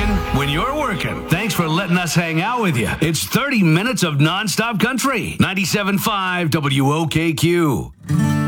working when you're working. Thanks for letting us hang out with you. It's 30 minutes of nonstop country. 97.5 WOKQ.